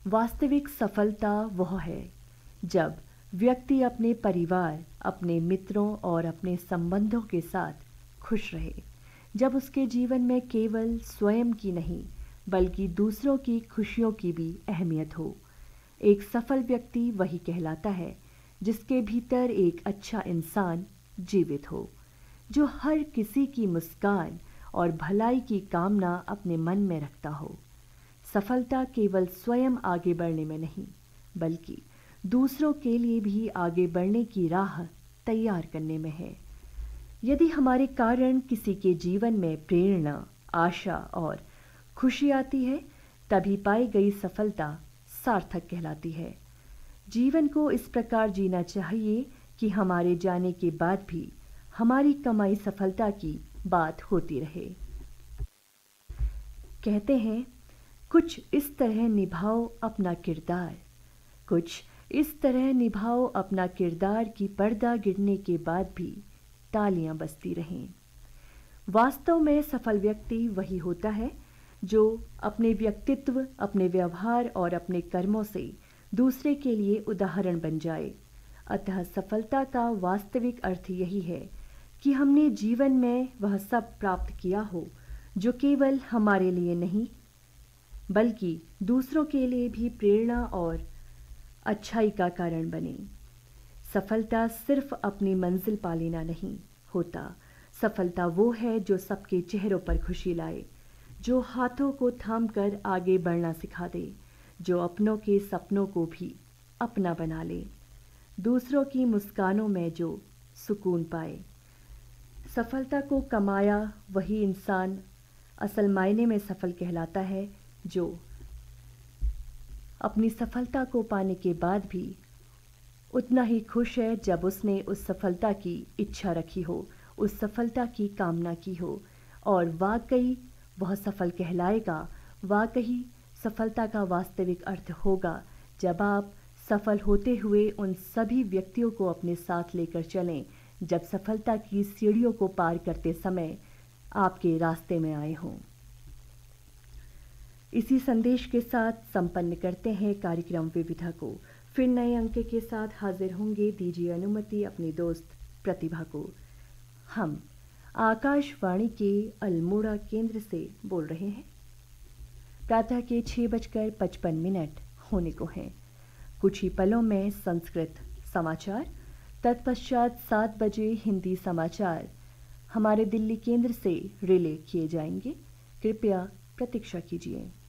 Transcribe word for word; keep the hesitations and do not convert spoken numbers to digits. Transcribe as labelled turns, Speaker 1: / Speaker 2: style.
Speaker 1: वास्तविक सफलता वह है जब व्यक्ति अपने परिवार, अपने मित्रों और अपने संबंधों के साथ खुश रहे, जब उसके जीवन में केवल स्वयं की नहीं बल्कि दूसरों की खुशियों की भी अहमियत हो। एक सफल व्यक्ति वही कहलाता है जिसके भीतर एक अच्छा इंसान जीवित हो, जो हर किसी की मुस्कान और भलाई की कामना अपने मन में रखता हो। सफलता केवल स्वयं आगे बढ़ने में नहीं बल्कि दूसरों के लिए भी आगे बढ़ने की राह तैयार करने में है। यदि हमारे कारण किसी के जीवन में प्रेरणा, आशा और खुशी आती है, तभी पाई गई सफलता सार्थक कहलाती है। जीवन को इस प्रकार जीना चाहिए कि हमारे जाने के बाद भी हमारी कमाई सफलता की बात होती रहे। कहते हैं, कुछ इस तरह निभाओ अपना किरदार, कुछ इस तरह निभाओ अपना किरदार कि पर्दा गिरने के बाद भी तालियां बजती रहें। वास्तव में सफल व्यक्ति वही होता है जो अपने व्यक्तित्व, अपने व्यवहार और अपने कर्मों से दूसरे के लिए उदाहरण बन जाए। अतः सफलता का वास्तविक अर्थ यही है कि हमने जीवन में वह सब प्राप्त किया हो जो केवल हमारे लिए नहीं बल्कि दूसरों के लिए भी प्रेरणा और अच्छाई का कारण बने। सफलता सिर्फ अपनी मंजिल पा लेना नहीं होता, सफलता वो है जो सबके चेहरों पर खुशी लाए, जो हाथों को थामकर आगे बढ़ना सिखा दे, जो अपनों के सपनों को भी अपना बना ले, दूसरों की मुस्कानों में जो सुकून पाए। सफलता को कमाया वही इंसान असल मायने में सफल कहलाता है जो अपनी सफलता को पाने के बाद भी उतना ही खुश है जब उसने उस सफलता की इच्छा रखी हो, उस सफलता की कामना की हो, और वाकई वह सफल कहलाएगा। वाकई सफलता का वास्तविक अर्थ होगा जब आप सफल होते हुए उन सभी व्यक्तियों को अपने साथ लेकर चलें जब सफलता की सीढ़ियों को पार करते समय आपके रास्ते में आए हों। इसी संदेश के साथ संपन्न करते हैं कार्यक्रम विविधा को। फिर नए अंक के साथ हाजिर होंगे। दीजिए अनुमति अपनी दोस्त प्रतिभा को। हम आकाशवाणी के अल्मोड़ा केंद्र से बोल रहे हैं। प्रातः के छः बजकर पचपन मिनट होने को हैं। कुछ ही पलों में संस्कृत समाचार, तत्पश्चात सात बजे हिंदी समाचार हमारे दिल्ली केंद्र से रिले किए जाएंगे। कृपया प्रतीक्षा कीजिए।